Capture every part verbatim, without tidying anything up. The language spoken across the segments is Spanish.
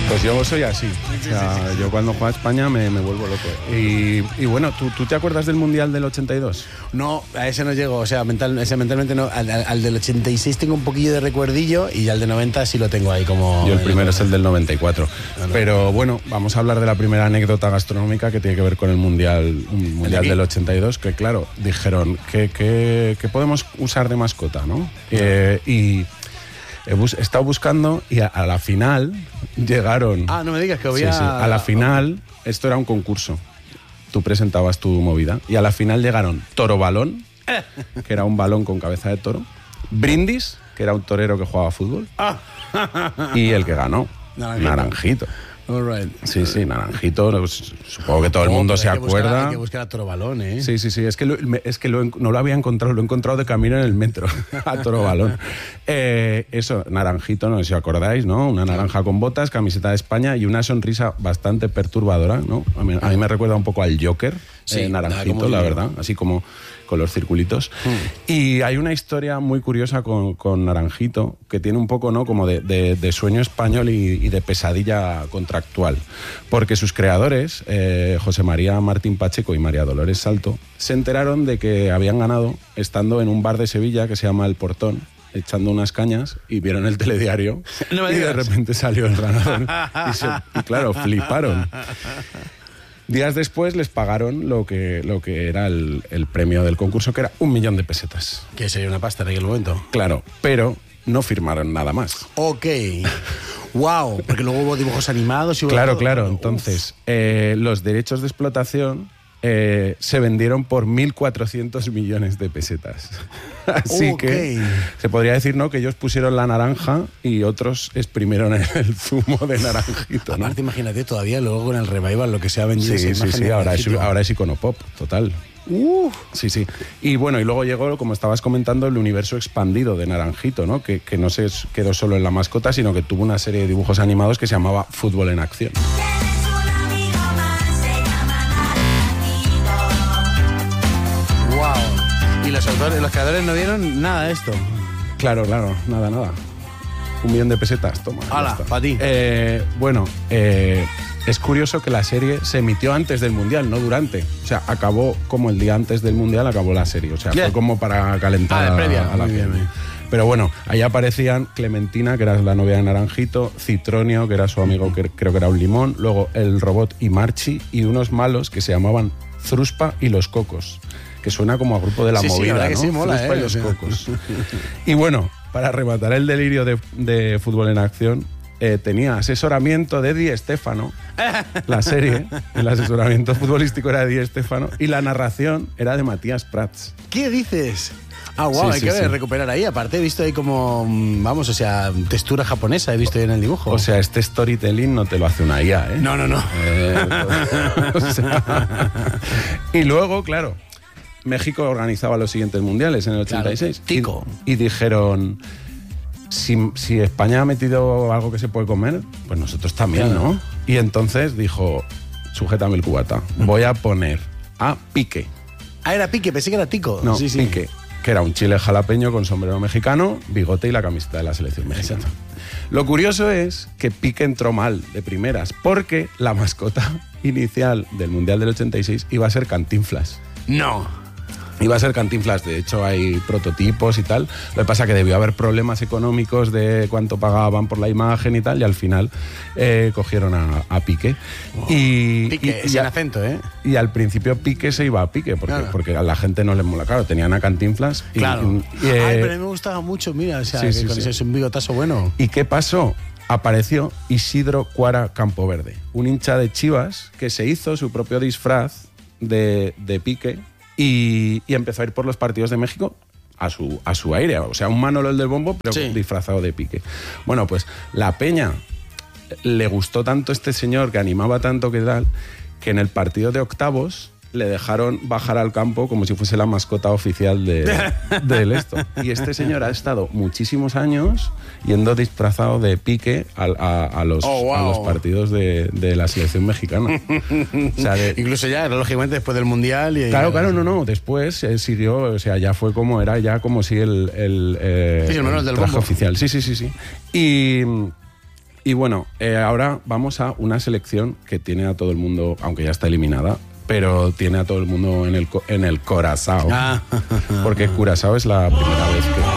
Pues yo soy así. O sea, sí, sí, sí. Yo cuando juego a España me, me vuelvo loco. Y, y bueno, ¿tú, ¿tú te acuerdas del Mundial del ochenta y dos? No, a ese no llego. O sea, mental, ese mentalmente no. Al, al, al del ochenta y seis tengo un poquillo de recuerdillo y al del noventa sí lo tengo ahí como... Yo el primero es el del noventa y cuatro. No, no. Pero bueno, vamos a hablar de la primera anécdota gastronómica que tiene que ver con el Mundial, un mundial del ochenta y dos, que claro, dijeron que, que, que podemos usar de mascota, ¿no? no. Eh, y... He, bus- he estado buscando y a, a la final llegaron... Ah, no me digas que había... Sí, sí. A la final, esto era un concurso. Tú presentabas tu movida. Y a la final llegaron Toro Balón, que era un balón con cabeza de toro. Brindis, que era un torero que jugaba fútbol. Y el que ganó, Naranjito. Naranjito. All right. Sí, sí, Naranjito, pues, supongo que todo el mundo oh, se hay acuerda. Buscar, hay que buscar a Toro Balón, ¿eh? Sí, sí, sí, es que, lo, es que lo, no lo había encontrado, lo he encontrado de camino en el metro, a Toro Balón. Eh, eso, Naranjito, no sé si os acordáis, ¿no? Una naranja con botas, camiseta de España y una sonrisa bastante perturbadora, ¿no? A mí, a mí me recuerda un poco al Joker, sí, eh, Naranjito, la verdad, así como con los circulitos. Mm. Y hay una historia muy curiosa con, con Naranjito, que tiene un poco, ¿no?, como de, de, de sueño español y, y de pesadilla contractual. Porque sus creadores, eh, José María Martín Pacheco y María Dolores Salto, se enteraron de que habían ganado estando en un bar de Sevilla que se llama El Portón, echando unas cañas, y vieron el telediario no y de repente salió el ganador. y, se, y claro, fliparon. Días después les pagaron lo que, lo que era el, el premio del concurso, que era un millón de pesetas. Que sería una pasta en aquel momento. Claro, pero no firmaron nada más. Ok. Wow, porque luego hubo dibujos animados y hubo Claro, todo. claro. Entonces, eh, los derechos de explotación eh, se vendieron por mil cuatrocientos millones de pesetas. Así okay. que se podría decir, ¿no?, que ellos pusieron la naranja y otros exprimieron el zumo de Naranjito, ¿no? Aparte, imagínate todavía luego con el revival lo que se ha vendido. Sí, sí, sí. Ahora es, ahora es iconopop, total. Uh. Sí, sí. Y bueno, y luego llegó, como estabas comentando, el universo expandido de Naranjito, ¿no? Que, que no se quedó solo en la mascota, sino que tuvo una serie de dibujos animados que se llamaba Fútbol en Acción. Wow. Y los autores, los creadores no vieron nada de esto. Claro, claro, nada, nada. Un millón de pesetas, toma. ¡Hala, para ti! Eh, bueno, eh, es curioso que la serie se emitió antes del Mundial, no durante. O sea, acabó como el día antes del Mundial, acabó la serie. O sea, yeah. fue como para calentar ah, previa. a la bien, bien. Pero bueno, ahí aparecían Clementina, que era la novia de Naranjito, Citronio, que era su amigo, que creo que era un limón, luego el robot y Marchi, y unos malos que se llamaban Fruspa y los Cocos, que suena como a grupo de la sí, movida, sí, ¿no? Que sí, mola, Fruspa eh, y los o sea. Cocos. Y bueno, para rematar el delirio de, de Fútbol en Acción, eh, tenía asesoramiento de Di Stéfano, la serie, el asesoramiento futbolístico era de Di Stéfano, y la narración era de Matías Prats. ¿Qué dices? Ah, wow, sí, hay sí, que sí. recuperar ahí. Aparte he visto ahí como, vamos, o sea, textura japonesa, he visto ahí en el dibujo. O sea, este storytelling no te lo hace una I A, ¿eh? No, no, no. Eh, pues, o sea, y luego, claro, México organizaba los siguientes mundiales en el ochenta y seis. Claro, tico. Y, y dijeron, si, si España ha metido algo que se puede comer, pues nosotros también, claro. ¿no? Y entonces dijo, sujétame el cubata, voy a poner a Pique. Ah, era Pique, pensé que era Tico. No, sí, sí. Pique, que era un chile jalapeño con sombrero mexicano, bigote y la camiseta de la selección mexicana. Exacto. Lo curioso es que Pique entró mal de primeras, porque la mascota inicial del Mundial del ochenta y seis iba a ser Cantinflas. No. Iba a ser Cantinflas, de hecho hay prototipos y tal. Lo que pasa es que debió haber problemas económicos de cuánto pagaban por la imagen y tal, y al final eh, cogieron a, a Pique. Wow. Y, Pique, y, sin y a, acento, ¿eh? Y al principio Pique se iba a Pique, porque, claro. porque a la gente no les mola. Claro, tenían a Cantinflas. Y, claro. Y, y, eh, Ay, pero a mí me gustaba mucho, mira, o sea, sí, que sí, con sí. ese es un bigotazo bueno. ¿Y qué pasó? Apareció Isidro Cuara Campoverde, un hincha de Chivas que se hizo su propio disfraz de, de Pique y, y empezó a ir por los partidos de México a su, a su aire. O sea, un Manolo el del bombo, pero sí. disfrazado de Pique. Bueno, pues la peña le gustó tanto este señor, que animaba tanto que tal, que en el partido de octavos le dejaron bajar al campo como si fuese la mascota oficial de, del esto. Y este señor ha estado muchísimos años yendo disfrazado de Pique a, a, a, los, oh, wow. a los partidos de, de la selección mexicana. O sea, de, incluso ya, lógicamente, después del Mundial. Y, claro, claro, no, no. Después eh, siguió, o sea, ya fue como, era ya como si el, el, eh, sí, el, el del traje bombo. oficial. Sí, sí, sí, sí. Y... Y bueno, eh, ahora vamos a una selección que tiene a todo el mundo, aunque ya está eliminada, pero tiene a todo el mundo en el, en el Curazao. Ah. Porque Curazao es la primera vez que...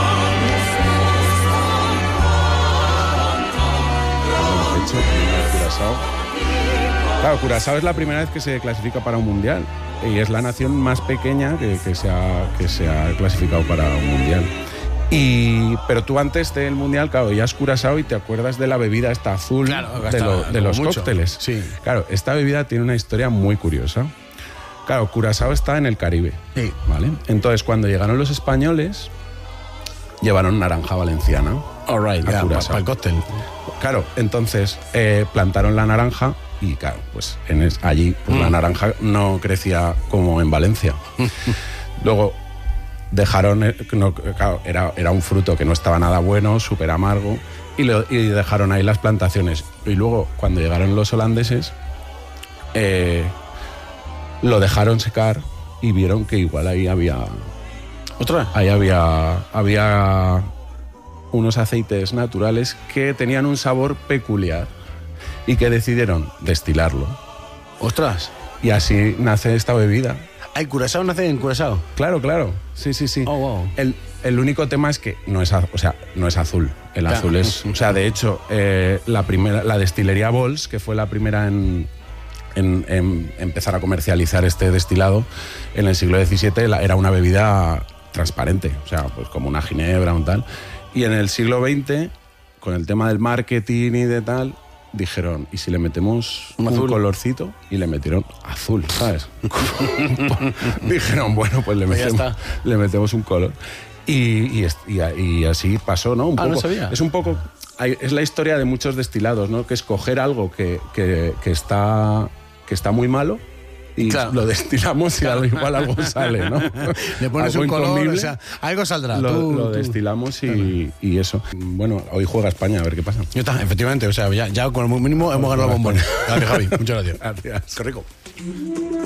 Curazao. Claro, Curazao es la primera vez que se clasifica para un mundial y es la nación más pequeña que, que, se, ha, que se ha clasificado para un mundial. Y, pero tú antes del mundial, claro, ya has Curazao y te acuerdas de la bebida esta azul, claro, de, lo, de los mucho. cócteles. Sí. Claro, esta bebida tiene una historia muy curiosa. Claro, Curazao está en el Caribe, sí. ¿vale? Entonces, cuando llegaron los españoles, llevaron naranja valenciana. All right, a ya, Curazao. para el cóctel. Claro, entonces eh, plantaron la naranja y claro, pues en es, allí pues, mm. la naranja no crecía como en Valencia. Luego dejaron, no, claro, era, era un fruto que no estaba nada bueno, súper amargo, y, lo, y dejaron ahí las plantaciones. Y luego, cuando llegaron los holandeses, eh, lo dejaron secar y vieron que igual ahí había... ¿Otra? Ahí había... había unos aceites naturales que tenían un sabor peculiar y que decidieron destilarlo. ¡Ostras! Y así nace esta bebida. ¿El Curazao nace en Curazao? Claro, claro. Sí, sí, sí. Oh, wow. El, el único tema es que no es, o sea, no es azul. El claro. azul es... O sea, de hecho, eh, la, primera, la destilería Bols, que fue la primera en, en, en empezar a comercializar este destilado en el siglo diecisiete, era una bebida transparente. O sea, pues como una ginebra o tal. Y en el siglo veinte, con el tema del marketing y de tal, dijeron, ¿y si le metemos un, un colorcito? Y le metieron azul, ¿sabes? Dijeron, bueno, pues le metemos, le metemos un color. Y, y, y, y así pasó, ¿no? Un ah, poco, no sabía. Es un poco... Es la historia de muchos destilados, ¿no? Que es coger algo que, que, que, está, que está muy malo y claro. lo destilamos y claro. igual algo sale, ¿no? Le pones algo un color, o sea, algo saldrá. Lo, tú, lo tú. destilamos y, y eso. Bueno, hoy juega España, a ver qué pasa. Yo está, efectivamente, o sea, ya, ya con el mínimo hemos ganado los bombones. Gracias, Javi. Muchas gracias. Gracias. Qué rico.